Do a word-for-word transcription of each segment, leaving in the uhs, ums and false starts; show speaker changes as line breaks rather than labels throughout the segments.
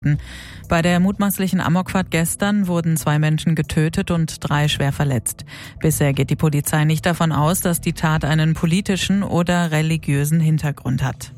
Bei der mutmaßlichen Amokfahrt gestern wurden zwei Menschen getötet und drei schwer verletzt. Bisher geht die Polizei nicht davon aus, dass die Tat einen politischen oder religiösen Hintergrund hat.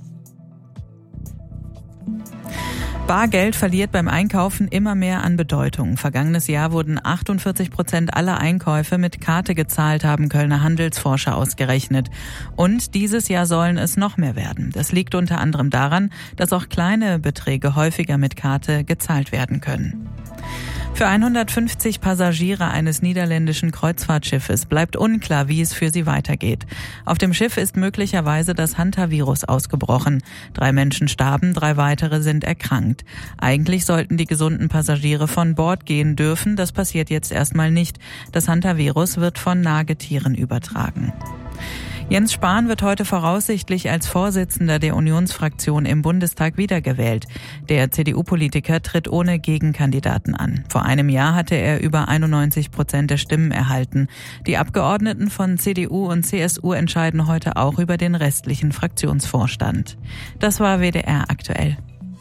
Bargeld verliert beim Einkaufen immer mehr an Bedeutung. Vergangenes Jahr wurden achtundvierzig Prozent aller Einkäufe mit Karte gezahlt, haben Kölner Handelsforscher ausgerechnet. Und dieses Jahr sollen es noch mehr werden. Das liegt unter anderem daran, dass auch kleine Beträge häufiger mit Karte gezahlt werden können. Für hundertfünfzig Passagiere eines niederländischen Kreuzfahrtschiffes bleibt unklar, wie es für sie weitergeht. Auf dem Schiff ist möglicherweise das Hantavirus ausgebrochen. Drei Menschen starben, drei weitere sind erkrankt. Eigentlich sollten die gesunden Passagiere von Bord gehen dürfen. Das passiert jetzt erstmal nicht. Das Hantavirus wird von Nagetieren übertragen. Jens Spahn wird heute voraussichtlich als Vorsitzender der Unionsfraktion im Bundestag wiedergewählt. Der C D U-Politiker tritt ohne Gegenkandidaten an. Vor einem Jahr hatte er über einundneunzig Prozent der Stimmen erhalten. Die Abgeordneten von C D U und C S U entscheiden heute auch über den restlichen Fraktionsvorstand. Das war W D R aktuell.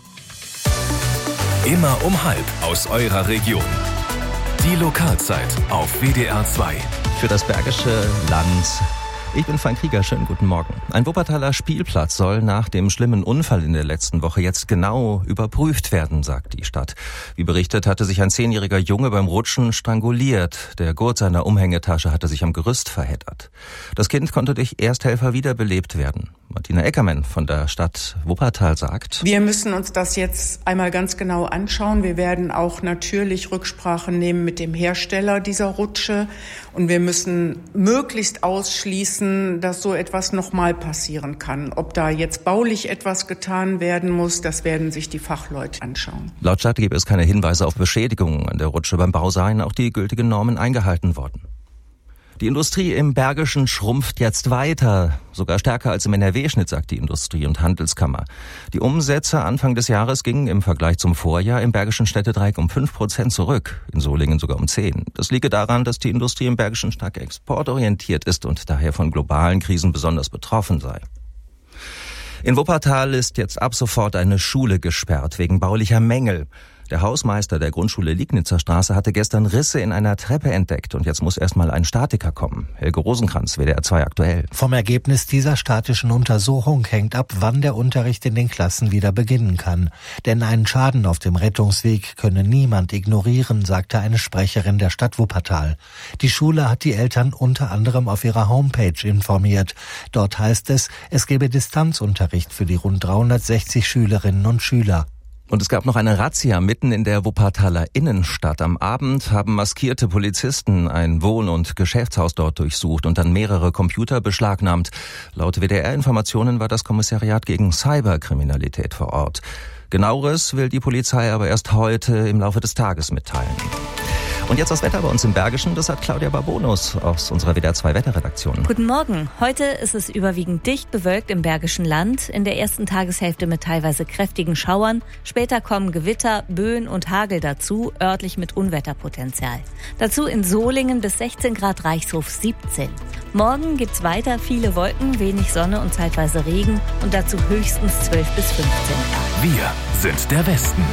Immer um halb aus eurer Region. Die Lokalzeit auf W D R zwei.
Für das Bergische Land. Ich bin Frank Krieger, schönen guten Morgen. Ein Wuppertaler Spielplatz soll nach dem schlimmen Unfall in der letzten Woche jetzt genau überprüft werden, sagt die Stadt. Wie berichtet, hatte sich ein zehnjähriger Junge beim Rutschen stranguliert. Der Gurt seiner Umhängetasche hatte sich am Gerüst verheddert. Das Kind konnte durch Ersthelfer wiederbelebt werden. Martina Eckermann von der Stadt Wuppertal sagt:
Wir müssen uns das jetzt einmal ganz genau anschauen. Wir werden auch natürlich Rücksprache nehmen mit dem Hersteller dieser Rutsche. Und wir müssen möglichst ausschließen, dass so etwas nochmal passieren kann. Ob da jetzt baulich etwas getan werden muss, das werden sich die Fachleute anschauen.
Laut Stadt gäbe es keine Hinweise auf Beschädigungen an der Rutsche. Beim Bau seien auch die gültigen Normen eingehalten worden. Die Industrie im Bergischen schrumpft jetzt weiter, sogar stärker als im N R W-Schnitt, sagt die Industrie- und Handelskammer. Die Umsätze Anfang des Jahres gingen im Vergleich zum Vorjahr im Bergischen Städtedreieck um fünf Prozent zurück, in Solingen sogar um zehn. Das liege daran, dass die Industrie im Bergischen stark exportorientiert ist und daher von globalen Krisen besonders betroffen sei. In Wuppertal ist jetzt ab sofort eine Schule gesperrt wegen baulicher Mängel. Der Hausmeister der Grundschule Liegnitzer Straße hatte gestern Risse in einer Treppe entdeckt und jetzt muss erstmal ein Statiker kommen. Helge Rosenkranz, W D R zwei aktuell.
Vom Ergebnis dieser statischen Untersuchung hängt ab, wann der Unterricht in den Klassen wieder beginnen kann. Denn einen Schaden auf dem Rettungsweg könne niemand ignorieren, sagte eine Sprecherin der Stadt Wuppertal. Die Schule hat die Eltern unter anderem auf ihrer Homepage informiert. Dort heißt es, es gebe Distanzunterricht für die rund dreihundertsechzig Schülerinnen und Schüler.
Und es gab noch eine Razzia mitten in der Wuppertaler Innenstadt. Am Abend haben maskierte Polizisten ein Wohn- und Geschäftshaus dort durchsucht und dann mehrere Computer beschlagnahmt. Laut W D R-Informationen war das Kommissariat gegen Cyberkriminalität vor Ort. Genaueres will die Polizei aber erst heute im Laufe des Tages mitteilen. Und jetzt das Wetter bei uns im Bergischen, das hat Claudia Barbonus aus unserer W D R zwei Wetterredaktion.
Guten Morgen. Heute ist es überwiegend dicht bewölkt im Bergischen Land. In der ersten Tageshälfte mit teilweise kräftigen Schauern. Später kommen Gewitter, Böen und Hagel dazu, örtlich mit Unwetterpotenzial. Dazu in Solingen bis sechzehn Grad, Reichshof siebzehn. Morgen gibt's weiter viele Wolken, wenig Sonne und zeitweise Regen und dazu höchstens zwölf bis fünfzehn Grad.
Wir sind der Westen.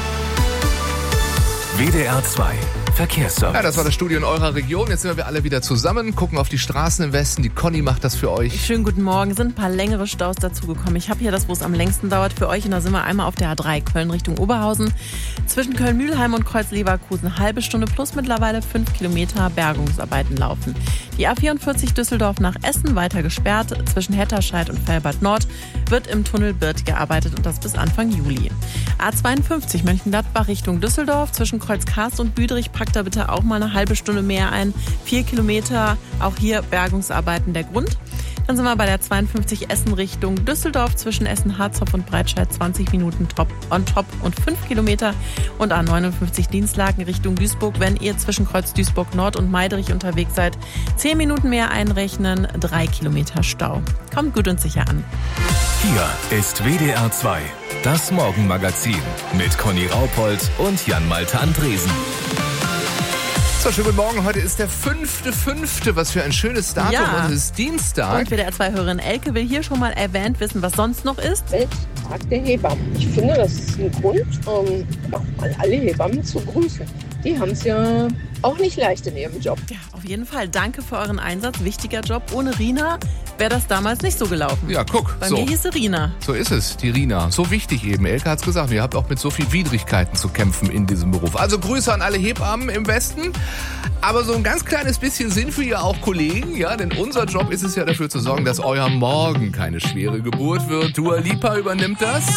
W D R zwei Verkehrsservice.
Ja, das war das Studio in eurer Region. Jetzt sind wir alle wieder zusammen, gucken auf die Straßen im Westen. Die Conny macht das für euch.
Schönen guten Morgen. Sind ein paar längere Staus dazugekommen. Ich habe hier das, wo es am längsten dauert für euch. Und da sind wir einmal auf der A drei Köln Richtung Oberhausen. Zwischen Köln-Mühlheim und Kreuz-Leverkusen halbe Stunde plus mittlerweile fünf Kilometer Bergungsarbeiten laufen. Die A vierundvierzig Düsseldorf nach Essen weiter gesperrt. Zwischen Hetterscheid und Felbert Nord wird im Tunnel Birth gearbeitet und das bis Anfang Juli. A zweiundfünfzig Mönchengladbach Richtung Düsseldorf. Zwischen Kreuzkarst und Büderich packt da bitte auch mal eine halbe Stunde mehr ein. Vier Kilometer, auch hier Bergungsarbeiten der Grund. Dann sind wir bei der zweiundfünfzig Essen Richtung Düsseldorf zwischen Essen-Harzopf und Breitscheid zwanzig Minuten top on top und fünf Kilometer. Und A neunundfünfzig Dienstlaken Richtung Duisburg, wenn ihr zwischen Kreuz Duisburg Nord und Meiderich unterwegs seid, zehn Minuten mehr einrechnen, drei Kilometer Stau. Kommt gut und sicher an.
Hier ist W D R zwei, das Morgenmagazin mit Conny Raupold und Jan-Malte Andresen.
So, schönen guten Morgen. Heute ist der fünfte fünfte Was für ein schönes Datum.
Ja.
Und es ist Dienstag.
Und W D R zwei Hörerin Elke will hier schon mal erwähnt wissen, was sonst noch ist.
Tag der Hebammen. Ich finde, das ist ein Grund, ähm, auch mal alle Hebammen zu grüßen. Die haben es ja auch nicht leicht in ihrem Job.
Ja, auf jeden Fall. Danke für euren Einsatz. Wichtiger Job. Ohne Rina wäre das damals nicht so gelaufen.
Ja, guck.
Bei
so.
mir hieß sie Rina.
So ist es, die Rina. So wichtig eben. Elke hat's gesagt, ihr habt auch mit so viel Widrigkeiten zu kämpfen in diesem Beruf. Also Grüße an alle Hebammen im Westen. Aber so ein ganz kleines bisschen Sinn für ihr auch Kollegen, ja, denn unser Job ist es ja dafür zu sorgen, dass euer Morgen keine schwere Geburt wird. Dua Lipa übernimmt das.